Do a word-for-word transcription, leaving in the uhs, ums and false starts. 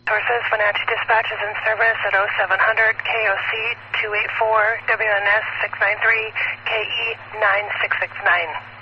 Sources, Wenatchee Dispatch is in service at oh seven hundred K O C two eight four W N S six nine three K E nine six six nine.